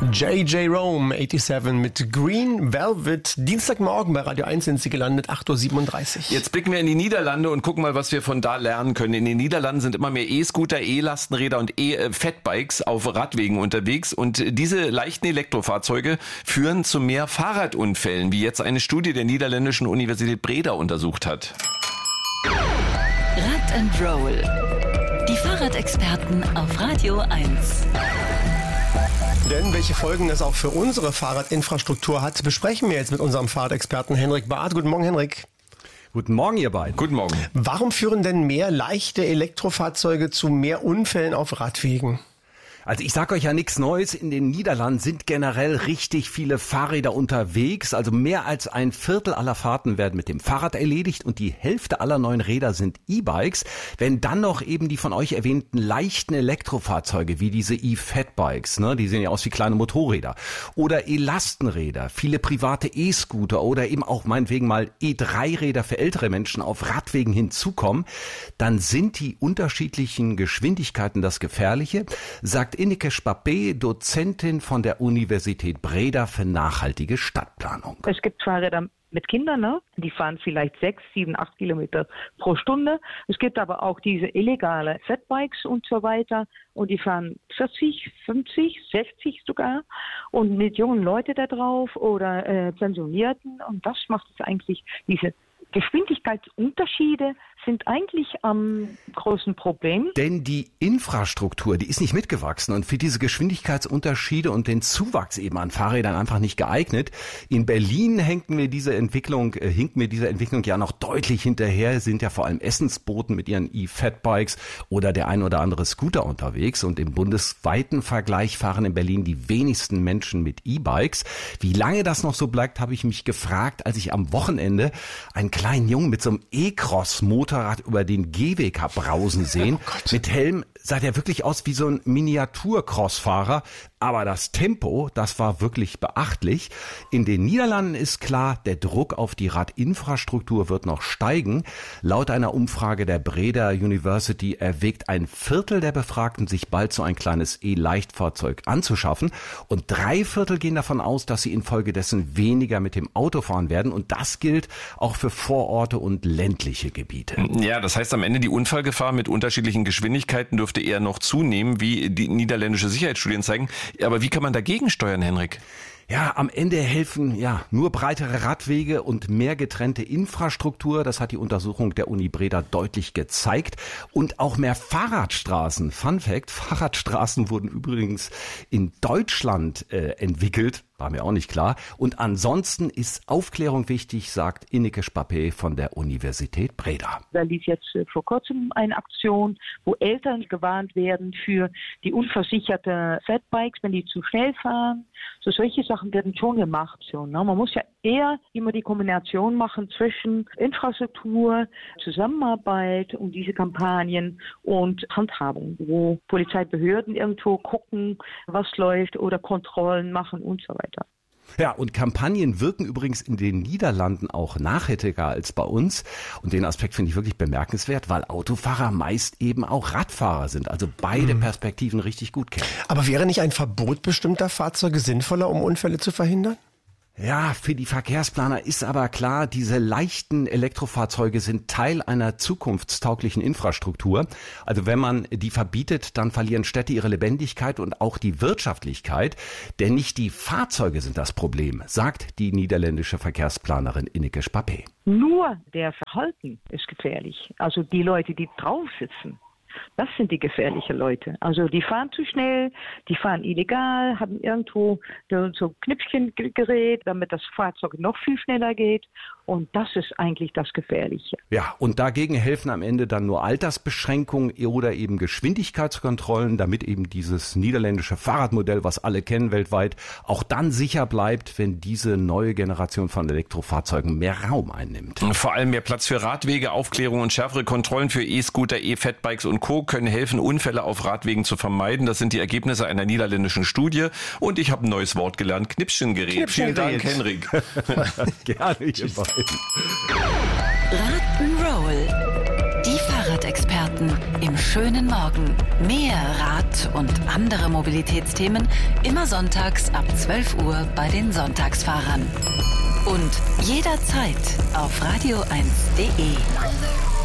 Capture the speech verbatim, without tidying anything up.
J J Rome, siebenundachtzig mit Green Velvet. Dienstagmorgen bei Radio eins sind sie gelandet, acht Uhr siebenunddreißig. Jetzt blicken wir in die Niederlande und gucken mal, was wir von da lernen können. In den Niederlanden sind immer mehr E-Scooter, E-Lastenräder und E-Fatbikes auf Radwegen unterwegs. Und diese leichten Elektrofahrzeuge führen zu mehr Fahrradunfällen, wie jetzt eine Studie der niederländischen Universität Breda untersucht hat. Rad and Roll. Die Fahrradexperten auf Radio eins. Denn welche Folgen das auch für unsere Fahrradinfrastruktur hat, besprechen wir jetzt mit unserem Fahrradexperten Henrik Barth. Guten Morgen, Henrik. Guten Morgen, ihr beiden. Guten Morgen. Warum führen denn mehr leichte Elektrofahrzeuge zu mehr Unfällen auf Radwegen? Also ich sage euch ja nichts Neues, in den Niederlanden sind generell richtig viele Fahrräder unterwegs. Also mehr als ein Viertel aller Fahrten werden mit dem Fahrrad erledigt und die Hälfte aller neuen Räder sind E-Bikes. Wenn dann noch eben die von euch erwähnten leichten Elektrofahrzeuge wie diese E-Fatbikes, ne, die sehen ja aus wie kleine Motorräder, oder E-Lastenräder, viele private E-Scooter oder eben auch meinetwegen mal E drei Räder für ältere Menschen auf Radwegen hinzukommen, dann sind die unterschiedlichen Geschwindigkeiten das Gefährliche, sagt Ineke Spapé, Dozentin von der Universität Breda für nachhaltige Stadtplanung. Es gibt Fahrräder mit Kindern, ne? Die fahren vielleicht sechs, sieben, acht Kilometer pro Stunde. Es gibt aber auch diese illegale Fatbikes und so weiter. Und die fahren vierzig, fünfzig, sechzig sogar. Und mit jungen Leuten da drauf oder äh, Pensionierten. Und das macht es eigentlich, diese Geschwindigkeitsunterschiede sind eigentlich am großen Problem. Denn die Infrastruktur, die ist nicht mitgewachsen und für diese Geschwindigkeitsunterschiede und den Zuwachs eben an Fahrrädern einfach nicht geeignet. In Berlin hinken wir diese Entwicklung, äh, hinken wir dieser Entwicklung ja noch deutlich hinterher, sind ja vor allem Essensboten mit ihren E-Fatbikes oder der ein oder andere Scooter unterwegs und im bundesweiten Vergleich fahren in Berlin die wenigsten Menschen mit E-Bikes. Wie lange das noch so bleibt, habe ich mich gefragt, als ich am Wochenende einen kleinen Jungen mit so einem E-Cross-Motorrad über den Gehweg hab brausen sehen. Oh mit Helm sah der wirklich aus wie so ein Miniatur-Crossfahrer. Aber das Tempo, das war wirklich beachtlich. In den Niederlanden ist klar, der Druck auf die Radinfrastruktur wird noch steigen. Laut einer Umfrage der Breda University erwägt ein Viertel der Befragten, sich bald so ein kleines E-Leichtfahrzeug anzuschaffen. Und drei Viertel gehen davon aus, dass sie infolgedessen weniger mit dem Auto fahren werden. Und das gilt auch für Vororte und ländliche Gebiete. Ja, das heißt am Ende, die Unfallgefahr mit unterschiedlichen Geschwindigkeiten dürfte eher noch zunehmen, wie die niederländische Sicherheitsstudien zeigen. Aber wie kann man dagegen steuern, Henrik? Ja, am Ende helfen ja nur breitere Radwege und mehr getrennte Infrastruktur. Das hat die Untersuchung der Uni Breda deutlich gezeigt. Und auch mehr Fahrradstraßen. Fun Fact, Fahrradstraßen wurden übrigens in Deutschland äh, entwickelt. War mir auch nicht klar. Und ansonsten ist Aufklärung wichtig, sagt Ineke Spapé von der Universität Breda. Da lief jetzt vor kurzem eine Aktion, wo Eltern gewarnt werden für die unversicherte Fatbikes, wenn die zu schnell fahren. So solche Sachen werden schon gemacht. So, ne? Man muss ja eher immer die Kombination machen zwischen Infrastruktur, Zusammenarbeit und diese Kampagnen und Handhabung, wo Polizeibehörden irgendwo gucken, was läuft oder Kontrollen machen und so weiter. Ja, und Kampagnen wirken übrigens in den Niederlanden auch nachhaltiger als bei uns. Und den Aspekt finde ich wirklich bemerkenswert, weil Autofahrer meist eben auch Radfahrer sind. Also beide mhm. Perspektiven richtig gut kennen. Aber wäre nicht ein Verbot bestimmter Fahrzeuge sinnvoller, um Unfälle zu verhindern? Ja, für die Verkehrsplaner ist aber klar, diese leichten Elektrofahrzeuge sind Teil einer zukunftstauglichen Infrastruktur. Also wenn man die verbietet, dann verlieren Städte ihre Lebendigkeit und auch die Wirtschaftlichkeit. Denn nicht die Fahrzeuge sind das Problem, sagt die niederländische Verkehrsplanerin Ineke Spapé. Nur der Verhalten ist gefährlich. Also die Leute, die drauf sitzen. Das sind die gefährlichen Leute. Also die fahren zu schnell, die fahren illegal, haben irgendwo so ein Knöpfchengerät, damit das Fahrzeug noch viel schneller geht. Und das ist eigentlich das Gefährliche. Ja, und dagegen helfen am Ende dann nur Altersbeschränkungen oder eben Geschwindigkeitskontrollen, damit eben dieses niederländische Fahrradmodell, was alle kennen weltweit, auch dann sicher bleibt, wenn diese neue Generation von Elektrofahrzeugen mehr Raum einnimmt. Vor allem mehr Platz für Radwege, Aufklärung und schärfere Kontrollen für E-Scooter, E-Fatbikes und Co. können helfen, Unfälle auf Radwegen zu vermeiden. Das sind die Ergebnisse einer niederländischen Studie. Und ich habe ein neues Wort gelernt, Knipschengerät. Knipschengerät. Vielen Dank, Henrik. Gerne, ihr beiden. Rock'n'Roll. Die Fahrradexperten im schönen Morgen. Mehr Rad- und andere Mobilitätsthemen immer sonntags ab zwölf Uhr bei den Sonntagsfahrern. Und jederzeit auf radio eins punkt de.